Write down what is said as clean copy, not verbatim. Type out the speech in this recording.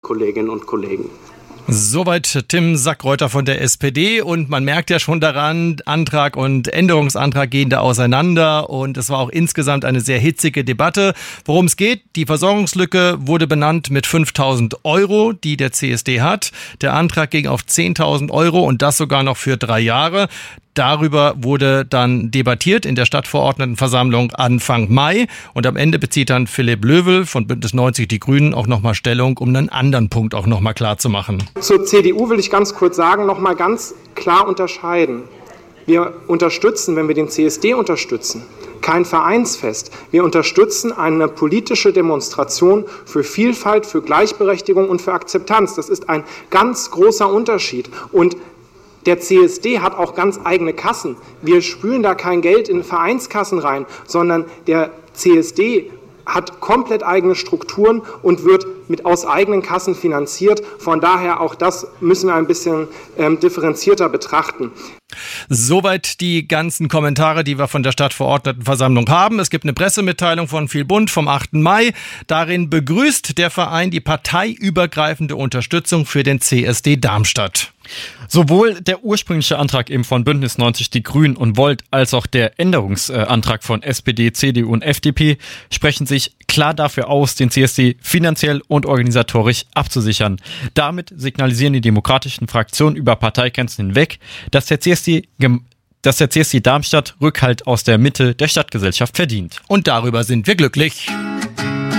Kolleginnen und Kollegen. Soweit Tim Sackreuter von der SPD und man merkt ja schon daran, Antrag und Änderungsantrag gehen da auseinander und es war auch insgesamt eine sehr hitzige Debatte. Worum es geht, die Versorgungslücke wurde benannt mit 5.000 Euro, die der CSD hat. Der Antrag ging auf 10.000 Euro und das sogar noch für 3 Jahre. Darüber wurde dann debattiert in der Stadtverordnetenversammlung Anfang Mai und am Ende bezieht dann Philipp Löwel von Bündnis 90 Die Grünen auch nochmal Stellung, um einen anderen Punkt auch nochmal klar zu machen. Zur CDU will ich ganz kurz sagen, nochmal ganz klar unterscheiden. Wir unterstützen, wenn wir den CSD unterstützen, kein Vereinsfest. Wir unterstützen eine politische Demonstration für Vielfalt, für Gleichberechtigung und für Akzeptanz. Das ist ein ganz großer Unterschied und der CSD hat auch ganz eigene Kassen. Wir spülen da kein Geld in Vereinskassen rein, sondern der CSD hat komplett eigene Strukturen und wird aus eigenen Kassen finanziert. Von daher auch das müssen wir ein bisschen differenzierter betrachten. Soweit die ganzen Kommentare, die wir von der Stadtverordnetenversammlung haben. Es gibt eine Pressemitteilung von Viel Bund vom 8. Mai. Darin begrüßt der Verein die parteiübergreifende Unterstützung für den CSD Darmstadt. Sowohl der ursprüngliche Antrag eben von Bündnis 90 Die Grünen und Volt als auch der Änderungsantrag von SPD, CDU und FDP sprechen sich klar dafür aus, den CSD finanziell und organisatorisch abzusichern. Damit signalisieren die demokratischen Fraktionen über Parteigrenzen hinweg, dass der CSD Darmstadt Rückhalt aus der Mitte der Stadtgesellschaft verdient. Und darüber sind wir glücklich.